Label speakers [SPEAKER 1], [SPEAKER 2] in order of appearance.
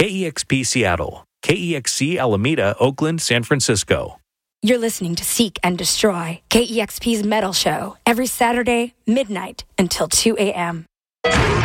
[SPEAKER 1] KEXP Seattle, KEXC Alameda, Oakland, San Francisco.
[SPEAKER 2] You're listening to Seek and Destroy, KEXP's Metal Show, every Saturday, midnight until 2 a.m.